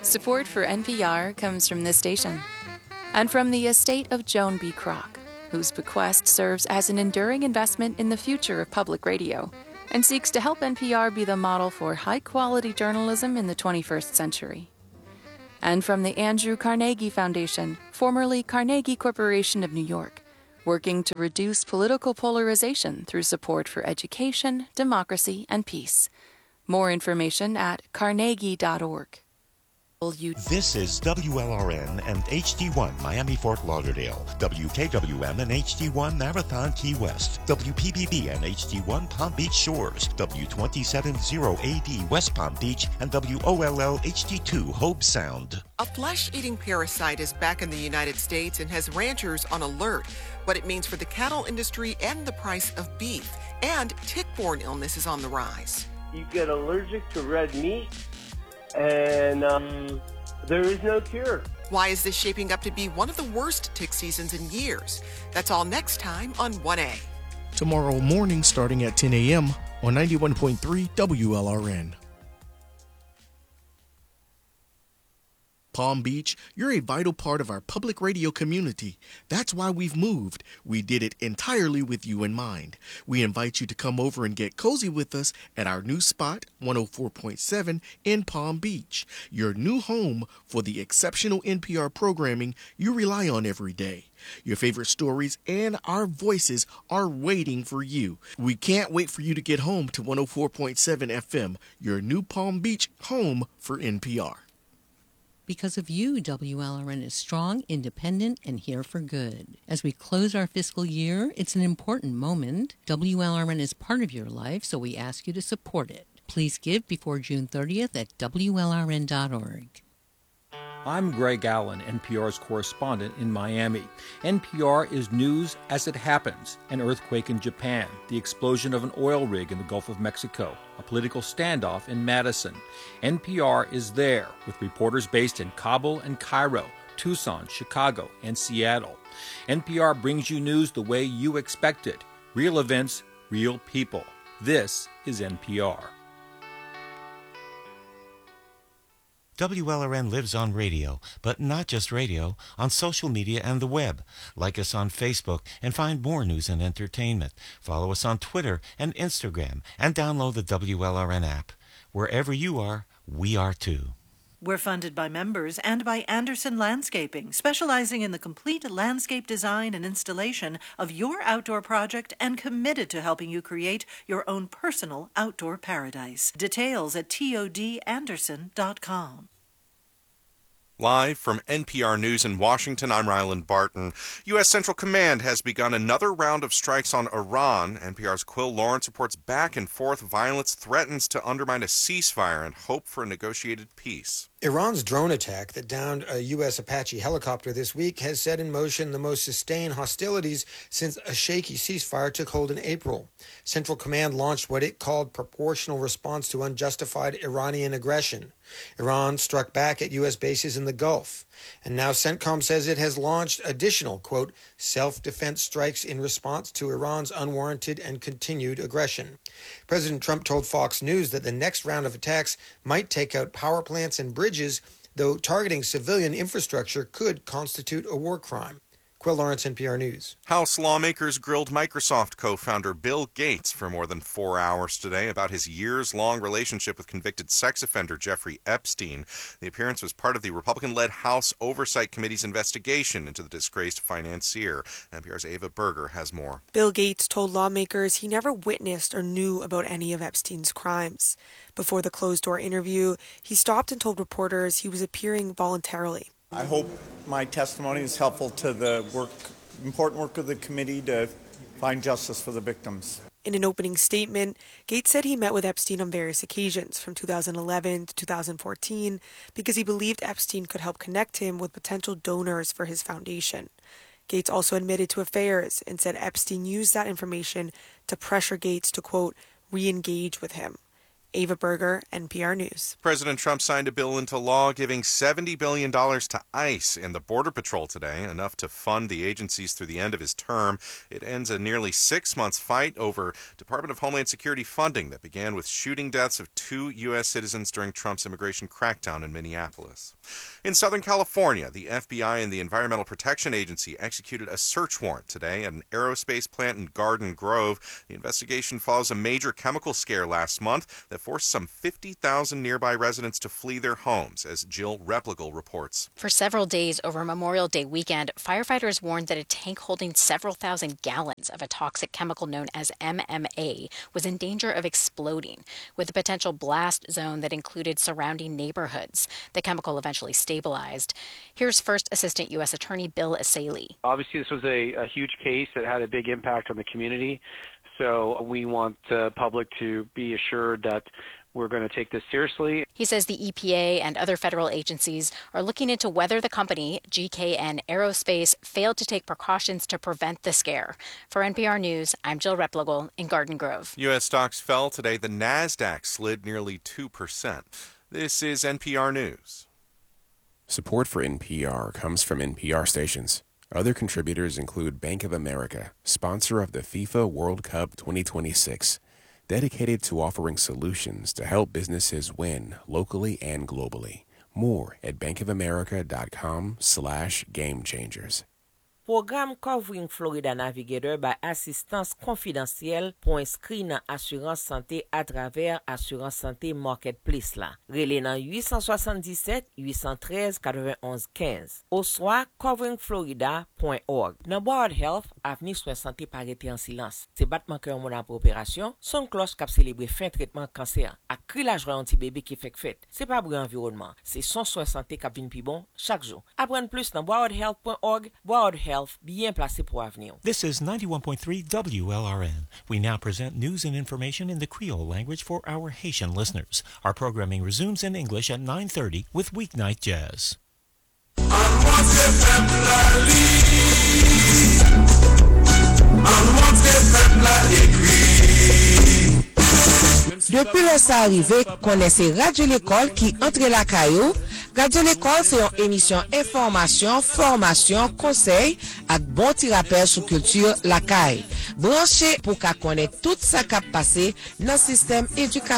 Support for NPR comes from this station and from the estate of Joan B. Kroc, whose bequest serves as an enduring investment in the future of public radio and seeks to help NPR be the model for high-quality journalism in the 21st century. And from the Andrew Carnegie Foundation, formerly Carnegie Corporation of New York, working to reduce political polarization through support for education, democracy, and peace. More information at carnegie.org. This is WLRN and HD1 Miami Fort Lauderdale, WKWM and HD1 Marathon Key West, WPBB and HD1 Palm Beach Shores, W270AD West Palm Beach, and WOLL HD2 Hobe Sound. A flesh-eating parasite is back in the United States and has ranchers on alert. What it means for the cattle industry and the price of beef. And tick-borne illness is on the rise. You get allergic to red meat, and there is no cure. Why is this shaping up to be one of the worst tick seasons in years? That's all next time on 1A. Tomorrow morning starting at 10 a.m. on 91.3 WLRN. Palm Beach, you're a vital part of our public radio community. That's why we've moved. We did it entirely with you in mind. We invite you to come over and get cozy with us at our new spot, 104.7 in Palm Beach, your new home for the exceptional NPR programming you rely on every day. Your favorite stories and our voices are waiting for you. We can't wait for you to get home to 104.7 FM, your new Palm Beach home for NPR. Because of you, WLRN is strong, independent, and here for good. As we close our fiscal year, it's an important moment. WLRN is part of your life, so we ask you to support it. Please give before June 30th at WLRN.org. I'm Greg Allen, NPR's correspondent in Miami. NPR is news as it happens. An earthquake in Japan, the explosion of an oil rig in the Gulf of Mexico, a political standoff in Madison. NPR is there with reporters based in Kabul and Cairo, Tucson, Chicago, and Seattle. NPR brings you news the way you expect it. Real events, real people. This is NPR. WLRN lives on radio, but not just radio, on social media and the web. Like us on Facebook and find more news and entertainment. Follow us on Twitter and Instagram and download the WLRN app. Wherever you are, we are too. We're funded by members and by Anderson Landscaping, specializing in the complete landscape design and installation of your outdoor project and committed to helping you create your own personal outdoor paradise. Details at todanderson.com. Live from NPR News in Washington, I'm Ryland Barton. U.S. Central Command has begun another round of strikes on Iran. NPR's Quill Lawrence reports back and forth violence threatens to undermine a ceasefire and hope for a negotiated peace. Iran's drone attack that downed a U.S. Apache helicopter this week has set in motion the most sustained hostilities since a shaky ceasefire took hold in April. Central Command launched what it called proportional response to unjustified Iranian aggression. Iran struck back at U.S. bases in the Gulf. And now CENTCOM says it has launched additional, quote, self-defense strikes in response to Iran's unwarranted and continued aggression. President Trump told Fox News that the next round of attacks might take out power plants and bridges, though targeting civilian infrastructure could constitute a war crime. Quill Lawrence, NPR News. House lawmakers grilled Microsoft co-founder Bill Gates for more than 4 hours today about his years-long relationship with convicted sex offender Jeffrey Epstein. The appearance was part of the Republican-led House Oversight Committee's investigation into the disgraced financier. NPR's Ava Berger has more. Bill Gates told lawmakers he never witnessed or knew about any of Epstein's crimes. Before the closed-door interview, he stopped and told reporters he was appearing voluntarily. I hope my testimony is helpful to the important work of the committee to find justice for the victims. In an opening statement, Gates said he met with Epstein on various occasions from 2011 to 2014 because he believed Epstein could help connect him with potential donors for his foundation. Gates also admitted to affairs and said Epstein used that information to pressure Gates to, quote, re-engage with him. Ava Berger, NPR News. President Trump signed a bill into law giving $70 billion to ICE and the Border Patrol today, enough to fund the agencies through the end of his term. It ends a nearly 6-month fight over Department of Homeland Security funding that began with shooting deaths of 2 U.S. citizens during Trump's immigration crackdown in Minneapolis. In Southern California, the FBI and the Environmental Protection Agency executed a search warrant today at an aerospace plant in Garden Grove. The investigation follows a major chemical scare last month that forced some 50,000 nearby residents to flee their homes, as Jill Replogle reports. For several days over Memorial Day weekend, firefighters warned that a tank holding several thousand gallons of a toxic chemical known as MMA was in danger of exploding, with a potential blast zone that included surrounding neighborhoods. The chemical eventually stabilized. Here's First Assistant U.S. Attorney Bill Asaley. Obviously, this was a huge case that had a big impact on the community. So we want the public to be assured that we're going to take this seriously. He says the EPA and other federal agencies are looking into whether the company, GKN Aerospace, failed to take precautions to prevent the scare. For NPR News, I'm Jill Replogle in Garden Grove. U.S. stocks fell today. The NASDAQ slid nearly 2%. This is NPR News. Support for NPR comes from NPR stations. Other contributors include Bank of America, sponsor of the FIFA World Cup 2026, dedicated to offering solutions to help businesses win locally and globally. More at bankofamerica.com/gamechangers. Programme Covering Florida Navigator by assistance confidentielle pour inscrit dans assurance santé à travers assurance santé marketplace là. Relé dans 877 813 91 15. Ou soit coveringflorida.org. Dans Board Health, avenir soins santé pas arrêté en silence. C'est battement cœur mon pour opération, son cloche cap célébrer fin traitement cancer. A cri la joie anti bébé qui fait fête. C'est pas pour environnement, c'est son soins santé cap vinn pi bon chaque jour. Apprendre plus dans boardhealth.org. Board Health, bien placé pour avenir. This is 91.3 WLRN. We now present news and information in the Creole language for our Haitian listeners. Our programming resumes in English at 9:30 with Weeknight Jazz. Depuis le ça arrivé, connaissez Radio L'École qui entre la caillou. Radio L'École, c'est une émission information, formation, conseil ak bon ti rappel sur culture la caille. Branchez pour qu'à connaître tout ça qui a passé dans le système éducatif.